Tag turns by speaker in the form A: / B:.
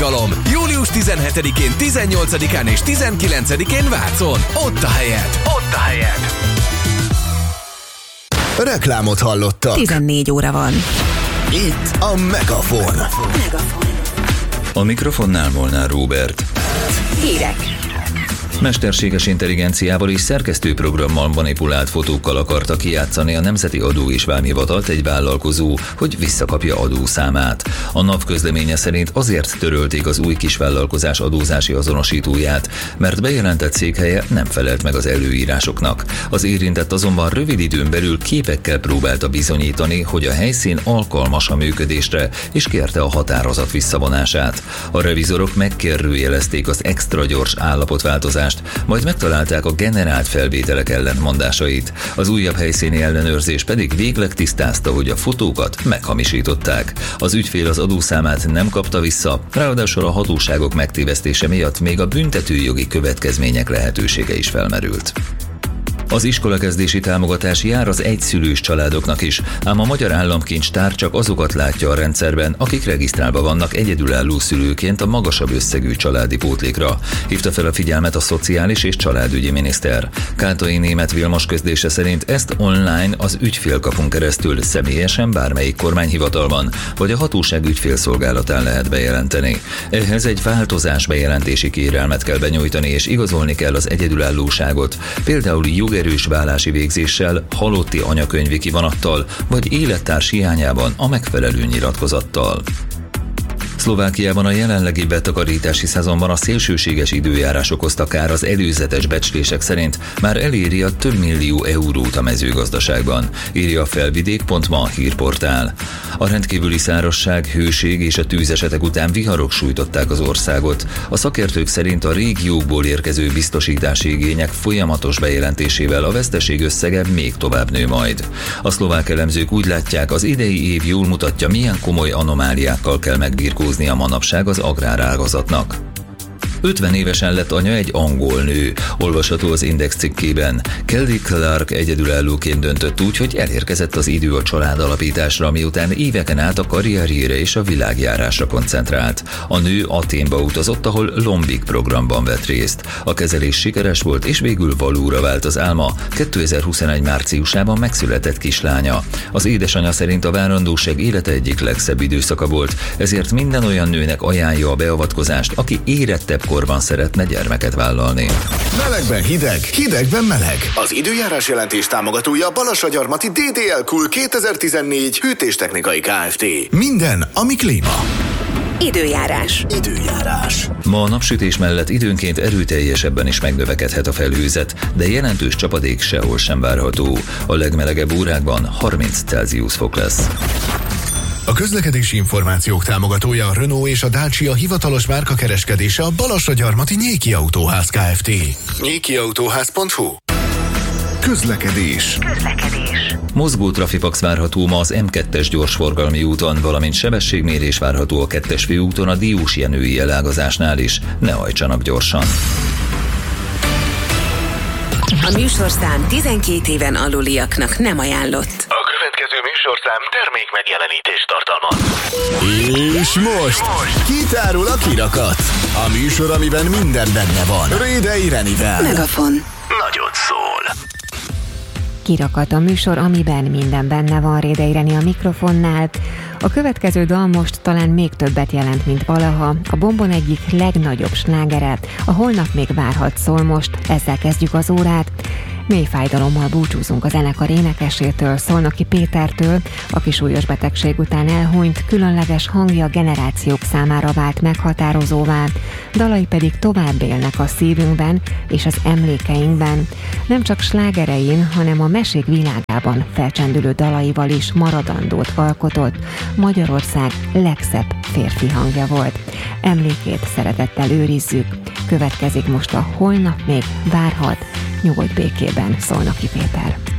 A: izgalom! Július 17-én, 18-án és 19-én Vácon. Ott a helyed!
B: Reklámot hallottak.
C: 14 óra van.
B: Itt a Megafon.
D: A mikrofonnál Molnár Róbert.
C: Hírek.
D: Mesterséges intelligenciával és szerkesztőprogrammal manipulált fotókkal akarta kijátszani a Nemzeti Adó és Vámhivatalt egy vállalkozó, hogy visszakapja adószámát. A NAV közleménye szerint azért törölték az új kisvállalkozás adózási azonosítóját, mert bejelentett székhelye nem felelt meg az előírásoknak. Az érintett azonban rövid időn belül képekkel próbálta bizonyítani, hogy a helyszín alkalmas a működésre, és kérte a határozat visszavonását. A revizorok megkérdőjelezték az extra gyors állapotváltozást, majd megtalálták a generált felvételek ellentmondásait. Az újabb helyszíni ellenőrzés pedig végleg tisztázta, hogy a fotókat meghamisították. Az ügyfél az adószámát nem kapta vissza, ráadásul a hatóságok megtévesztése miatt még a büntetőjogi következmények lehetősége is felmerült. Az iskolakezdési támogatás jár az egyszülős családoknak is, ám a Magyar Államkincstár csak azokat látja a rendszerben, akik regisztrálva vannak egyedülálló szülőként a magasabb összegű családi pótlékra. Hívta fel a figyelmet a Szociális és Családügyi Miniszter. Káltai Németh Vilmos közlése szerint ezt online az ügyfélkapun keresztül személyesen bármelyik kormányhivatalban vagy a hatóság ügyfélszolgálatán lehet bejelenteni. Ehhez egy változás bejelentési kérelmet kell benyújtani és igazolni kell az egyedülállóságot, például jogerős vállási végzéssel, halotti anyakönyvi kivonattal vagy élettárs hiányában a megfelelő nyilatkozattal. Szlovákiában a jelenlegi betakarítási szezonban a szélsőséges időjárás okozta kár az előzetes becslések szerint már eléri a több millió eurót a mezőgazdaságban, írja a Felvidék.ma hírportál. A rendkívüli szárazság, hőség és a tűzesetek után viharok sújtották az országot. A szakértők szerint a régiókból érkező biztosítási igények folyamatos bejelentésével a veszteség összege még tovább nő majd. A szlovák elemzők úgy látják, az idei év jól mutatja, milyen komoly anomáliákkal kell megbirkózni a manapság az agrárágazatnak. 50 évesen lett anya egy angol nő, olvasható az Index cikkében. Kelly Clark egyedülállóként döntött úgy, hogy elérkezett az idő a családalapításra, miután éveken át a karrierjére és a világjárásra koncentrált. A nő Athénba utazott, ahol Lombik programban vett részt. A kezelés sikeres volt, és végül valóra vált az álma. 2021 márciusában megszületett kislánya. Az édesanyja szerint a várandóság élete egyik legszebb időszaka volt, ezért minden olyan nőnek ajánlja a beavatkozást, aki érettebb korban szeretne gyermeket vállalni.
B: Melegben hideg, hidegben meleg. Az időjárás jelentés támogatója Balassagyarmati DDL Cool 2014 hűtéstechnikai Kft. Minden, ami klíma.
C: Időjárás.
D: Ma a napsütés mellett időnként erőteljesebben is megnövekedhet a felhőzet, de jelentős csapadék sehol sem várható. A legmelegebb órákban 30 Celsius fok lesz.
B: A közlekedési információk támogatója a Renault és a Dacia hivatalos márkakereskedése a Balassagyarmati Nyéki Autóház Kft. nyékiautóház.hu. Közlekedés.
D: Mozgó trafipax várható ma az M2-es gyorsforgalmi úton, valamint sebességmérés várható a 2-es főúton a Diósjenői elágazásnál is. Ne hajtsanak gyorsan.
C: A műsorszám 12 éven aluliaknak nem ajánlott.
E: A következő műsorszám termék megjelenítést tartalmaz.
B: És most kitárul a kirakat. A műsor, amiben minden benne van. Rédei Renivel.
C: Megafon.
E: Nagyon szól.
F: Kirakat a műsor, amiben minden benne van. Rédei Reni a mikrofonnál. A következő dal most talán még többet jelent, mint valaha. A Bombon egyik legnagyobb slágere, a Holnap még várhat szól most. Ezzel kezdjük az órát. Mély fájdalommal búcsúzunk a zenekar énekesétől, Szolnoki Pétertől, aki súlyos betegség után elhunyt, különleges hangja generációk számára vált meghatározóvá, dalai pedig tovább élnek a szívünkben és az emlékeinkben. Nem csak slágerein, hanem a mesék világában felcsendülő dalaival is maradandót alkotott. Magyarország legszebb férfi hangja volt. Emlékét szeretettel őrizzük. Következik most a Holnap még várhat. Nyugodj békében, Szolnoki Péter.